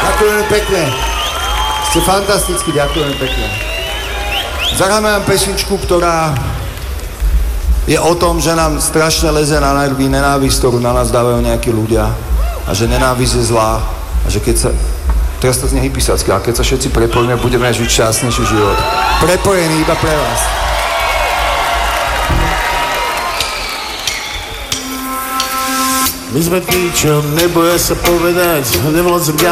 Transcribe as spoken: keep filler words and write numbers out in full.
Ďakujem pekne. Ste fantasticky, ďakujem pekne. Zahráme vám pesničku, ktorá je o tom, že nám strašne leze na nervy nenávisť, ktorú na nás dávajú nejakí ľudia. A že nenávisť je zlá. A že keď sa... Teraz to znie hypisácky, a keď sa všetci prepojíme, budeme žiť šťastnejší život. Prepojený iba pre vás. My sme tí, čo neboja sa povedať, nemoc mňa